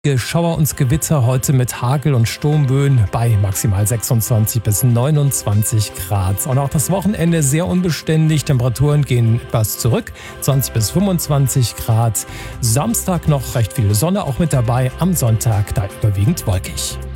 Schauer und Gewitter heute mit Hagel und Sturmböen bei maximal 26 bis 29 Grad. Und auch das Wochenende sehr unbeständig. Temperaturen gehen etwas zurück, 20 bis 25 Grad. Samstag noch recht viel Sonne auch mit dabei. Am Sonntag da überwiegend wolkig.